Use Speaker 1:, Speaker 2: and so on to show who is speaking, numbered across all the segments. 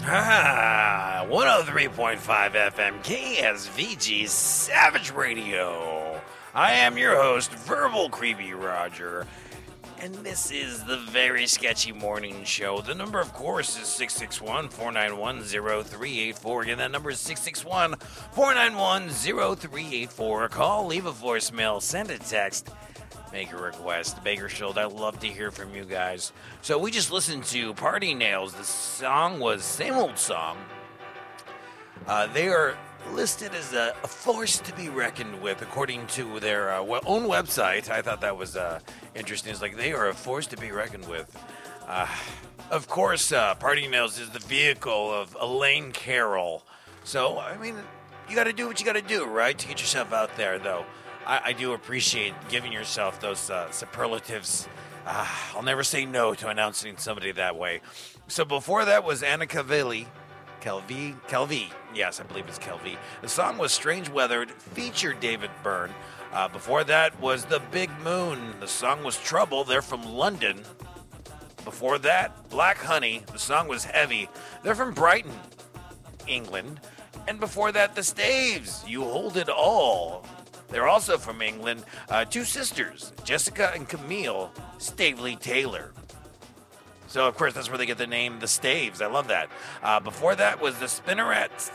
Speaker 1: Ah, 103.5 FM KSVG Savage Radio. I am your host, Verbal Creepy Roger, and this is the Very Sketchy Morning Show. The number, of course, is 661-491-0384. Again, that number is 661-491-0384. Call, leave a voicemail, send a text. Make a request. The Baker Show. I'd love to hear from you guys. So we just listened to Party Nails. The song was Same Old Song. They are listed as a force to be reckoned with, according to their own website. I thought that was interesting. It's like they are a force to be reckoned with. Of course, Party Nails is the vehicle of Elaine Carroll. So, I mean, you got to do what you got to do, right, to get yourself out there, though. I do appreciate giving yourself those superlatives. I'll never say no to announcing somebody that way. So before that was Anna Calvi. Yes, I believe it's Calvi. The song was Strange Weathered, featured David Byrne. Before that was The Big Moon. The song was Trouble. They're from London. Before that, Black Honey. The song was Heavy. They're from Brighton, England. And before that, The Staves. You Hold It All. They're also from England. Two sisters, Jessica and Camille Stavely Taylor. So, of course, that's where they get the name The Staves. I love that. Before that was the Spinnerette.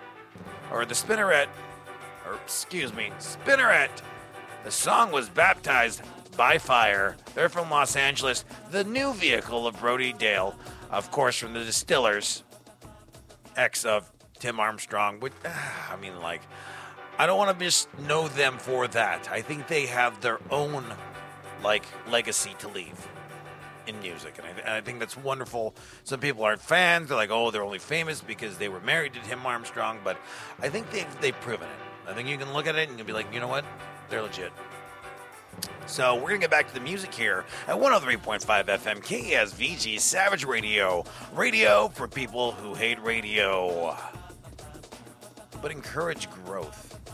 Speaker 1: The song was Baptized by Fire. They're from Los Angeles. The new vehicle of Brody Dale, of course, from the Distillers, ex of Tim Armstrong. Which, I don't want to just know them for that. I think they have their own, legacy to leave in music. And I think that's wonderful. Some people aren't fans. They're like, oh, they're only famous because they were married to Tim Armstrong. But I think they've proven it. I think you can look at it and you'll be like, you know what? They're legit. So we're going to get back to the music here at 103.5 FM KSVG Savage Radio. Radio for people who hate radio, but encourage growth.